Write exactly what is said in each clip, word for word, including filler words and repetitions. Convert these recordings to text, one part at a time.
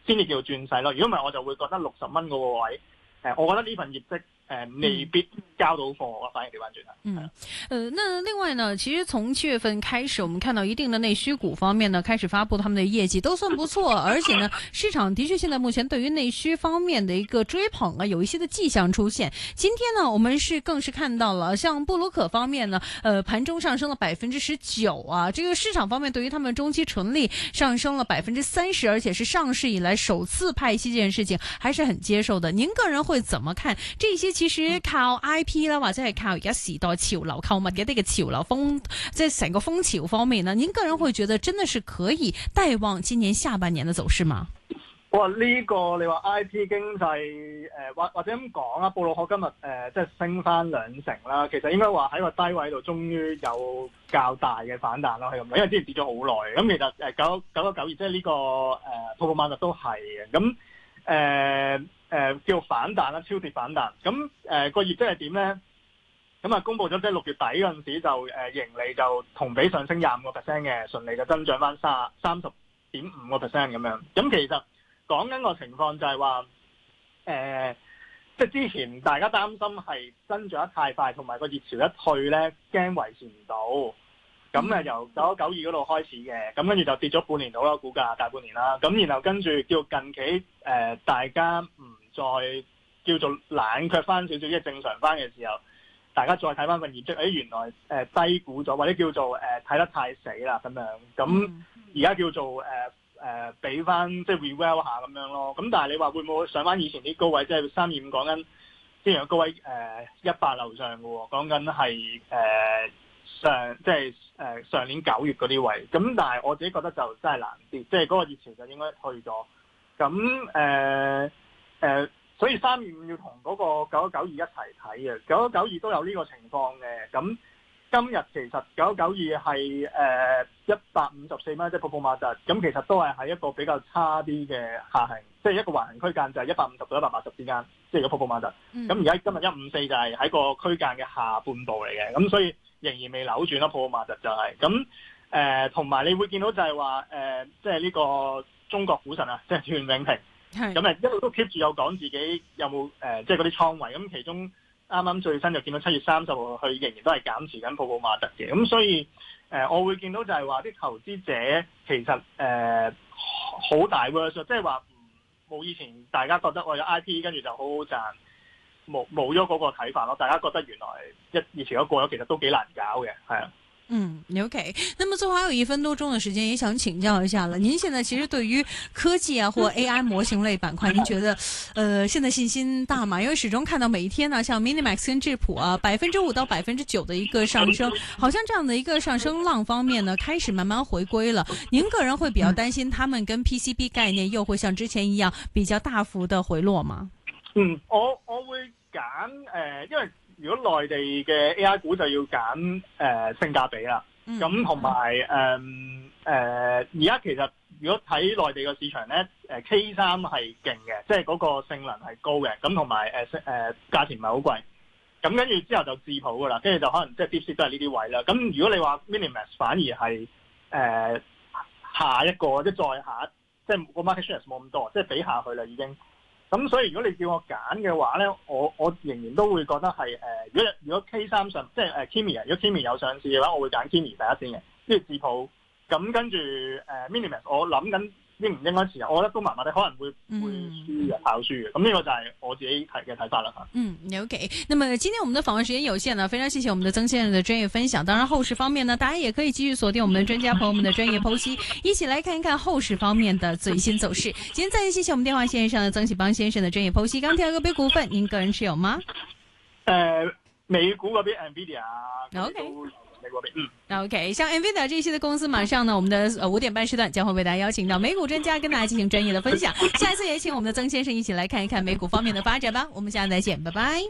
先至叫做轉勢咯。如果唔係，我就會覺得六十蚊嗰個位，誒、呃，我覺得呢份業績。呃，未必交到貨，反而調翻轉啦。 嗯，呃，那另外呢，其實從七月份開始，我們看到一定的內需股方面呢，開始發布他們的業績，都算不錯。而且呢，市場的確現在目前對於內需方面的一個追捧啊，有一些的跡象出現。今天呢，我們是更是看到了，像布魯可方面呢，呃，盤中上升了百分之十九啊，這個市場方面對於他們中期純利上升了百分之三十，而且是上市以來首次派息這件事情，還是很接受的。您個人會怎麼看這些？其實靠 I P 啦，或者係靠而家時代潮流購物嘅一啲嘅潮流風，即係成個風潮方面呢，您個人會覺得真的是可以帶旺今年下半年嘅走勢嗎？ 哇！呢、這個你話 I P 經濟誒、呃，或或者咁講啦，布魯克今日誒、呃、即係升翻兩成啦，其實應該話喺個低位度，終於有較大嘅反彈咯，係咁。因為之前跌咗好耐，咁其實誒九九九九二即係呢個誒泡泡瑪特都係嘅，咁誒。呃誒、呃、叫反彈啦，超跌反彈。咁誒、呃那個業績係點咧？咁啊公佈咗即係六月底嗰陣時就誒、呃、盈利就同比上升廿五個 percent 嘅，順利就增長翻三三十點五個 percent 咁樣。咁其實講緊個情況就係話誒，即係之前大家擔心係增長得太快，同埋個熱潮一退咧，驚維持唔到。咁誒由九一九二嗰度開始嘅，咁跟住就跌咗半年到啦，股價大半年啦。咁然後跟住叫近期誒、呃、大家唔再叫做冷卻翻少少，即係正常翻嘅時候，大家再睇翻份業績，誒原來誒低估咗，或者叫做誒睇得太死啦咁樣。咁而家叫做誒誒俾翻即係 reval 下咁樣咯。咁但係你話會唔會上翻以前啲高位，即係三二五講緊之前嘅高位誒一百樓上嘅喎，講緊係誒上即係誒上年九月嗰啲位。咁但係我自己覺得就真係難啲，即係嗰個熱潮就應該去咗。咁誒。誒、呃，所以三二五要同嗰個九一九二一齊睇嘅，九一九二都有呢個情況嘅。咁今日其實九一九二係誒一百五十四蚊，即係泡泡瑪特，咁其實都係喺一個比較差啲嘅下行，即係一個橫行區間，就係一百五十到一百八十之間，即係個泡泡瑪特。咁而家今日一五四就係喺個區間嘅下半部嚟嘅，咁所以仍然未扭轉啦，泡泡瑪特就係、是、咁。誒，同、呃、埋你會見到就係話誒，即係呢個中國股神啊，即係段永平。咁誒一路都 keep 住有講自己有冇誒、呃，即係嗰啲倉位。咁其中啱啱最新就見到七月三十號，佢仍然都係減持緊泡泡瑪特嘅。咁所以誒、呃，我會見到就係話啲投資者其實誒好大 verse，即係話冇以前大家覺得我有 I P 跟住就好好賺，冇冇咗嗰個睇法咯。大家覺得原來一以前嗰個咗，其實都幾難搞嘅，係啊。 嗯 ，OK。那麼最後還有一分多鐘的時間，也想請教一下了。您現在其實對於科技啊或 A I 模型類板塊，您覺得，呃，現在信心大嗎？因為始終看到每一天呢、啊，像 Minimax 跟智譜啊，百分之五到百分之九的一個上升，好像這樣的一個上升浪方面呢，開始慢慢回歸了。您個人會比較擔心他們跟 P C B 概念又會像之前一樣比較大幅的回落嗎？ 嗯，我我會揀誒、呃，因為。如果內地嘅 A I 股就要揀誒、呃、性價比啦，咁同埋誒誒而家其實如果睇內地嘅市場咧，誒 K 三係勁嘅，即係嗰個性能係高嘅，咁同埋誒誒價錢唔係好貴，咁跟住之後就智譜噶啦，跟住就可能即係 DeepSeek 都係呢啲位啦。咁如果你話 Minimax 反而係誒、呃、下一個，即係再下一，即係個 market share 冇咁多，即係比下去啦已經。咁所以如果你叫我揀嘅話咧，我我仍然都會覺得係誒、呃，如果如果 K 三上即係誒 Kimi 啊，如果 Kimi 有上市嘅話，我會揀 Kimi 第一線嘅，跟住智譜，咁跟住誒 Minimax，我諗緊應唔應該持有，我覺得都麻麻地，可能會會輸嘅，跑輸嘅。咁呢個就係我自己提嘅睇法啦嚇。嗯 ，OK。那麼今天我們的訪問時間有限呢，非常謝謝我們的曾先生的專業分享。當然後市方面呢，大家也可以繼續鎖定我們的專家朋友們的專業剖析，一起來看一看後市方面的最新走勢。今天再次謝謝我們電話線上的曾啟邦先生的專業剖析。鋼鐵個別股份，您個人持有嗎？ 誒、呃，美股嗰邊 Nvidia。 OK。 嗯 ，OK， 像 Nvidia 這些的公司，馬上呢，我們的呃五點半時段將會為大家邀請到美股專家跟大家進行專業的分享。下一次也請我們的曾先生一起來看一看美股方面的發展吧。我們下次再見，拜拜。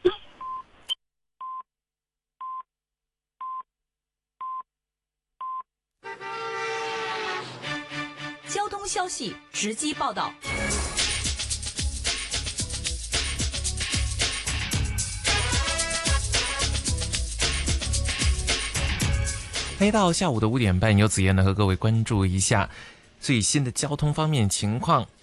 交通消息直擊報道。 黑到下午的五點半，由子燕呢和各位關注一下最新的交通方面情況。